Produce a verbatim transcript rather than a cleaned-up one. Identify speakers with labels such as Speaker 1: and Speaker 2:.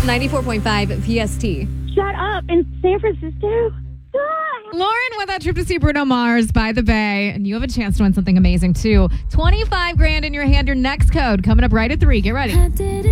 Speaker 1: ninety-four point five V S T.
Speaker 2: Shut up. In San Francisco?
Speaker 3: Lauren with that trip to see Bruno Mars by the Bay. And you have a chance to win something amazing, too. twenty-five grand in your hand. Your next code coming up right at three. Get ready.